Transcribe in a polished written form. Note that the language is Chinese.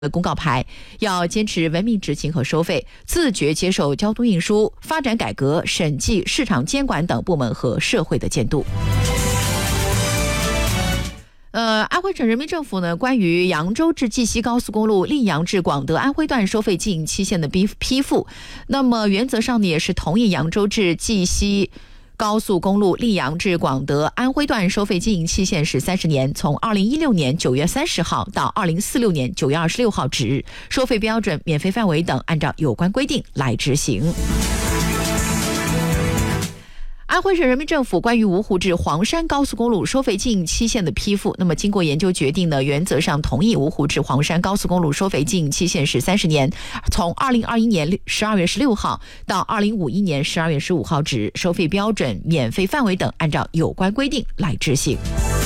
公告牌，要坚持文明执行和收费，自觉接受交通运输发展改革、审计、市场监管等部门和社会的监督。安徽省人民政府呢，关于扬州至绩溪高速公路溧阳至广德安徽段收费经营期限的批复，那么原则上呢也是同意扬州至绩溪高速公路溧阳至广德安徽段收费经营期限是30年，从2016年9月30号到2046年9月26号止，收费标准、免费范围等按照有关规定来执行。安徽省人民政府关于芜湖至黄山高速公路收费经营期限的批复，那么经过研究决定呢，原则上同意芜湖至黄山高速公路收费经营期限是30年，从2021年12月16号到2051年12月15号止，收费标准、免费范围等按照有关规定来执行。